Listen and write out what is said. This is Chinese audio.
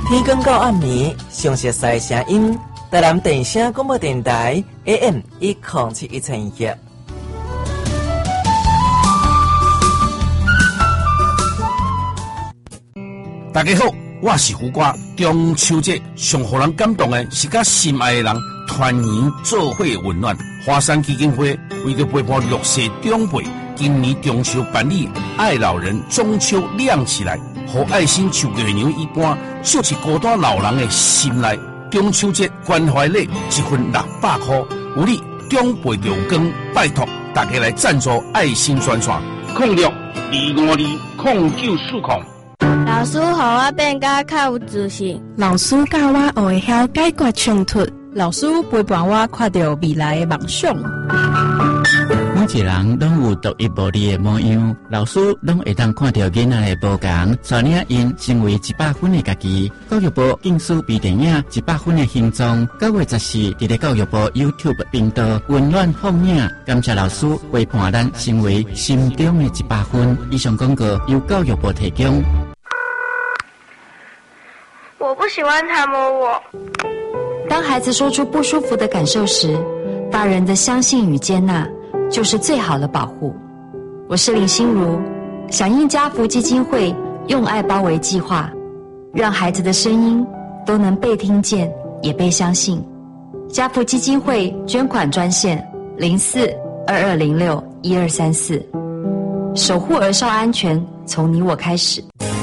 天光到暗暝，详细赛声音，台南电声广播电台 AM107121。 大家好，我是胡瓜。中秋节上互人感动的是甲心爱的人团圆做伙温暖。华山基金会为着陪伴弱势长辈，今年中秋办理爱老人中秋亮起来，和爱心像月娘一般，照进孤单老人的心内。中秋节关怀礼一份600块，有你长辈着光，拜托大家来赞助爱心专线06252940。 老师互我变甲较有自信， 老师教我学会晓解决冲突， 老师陪伴我看到未来的梦想。 每一个人拢有独一无二的模样，老师拢会当看到囡仔的无同，带领因成为100分的家己。教育部竞选微电影100分的形状，9月14日在教育部 YouTube 频道温暖放映。感谢老师陪伴咱成为心中的100分。以上广告由教育部提供。 我不喜欢他摸我。 当孩子说出不舒服的感受时，大人的相信与接纳就是最好的保护。我是林心如，响应家福基金会用爱包围计划，让孩子的声音都能被听见也被相信。家福基金会捐款专线04-2206-1234，守护儿少安全从你我开始。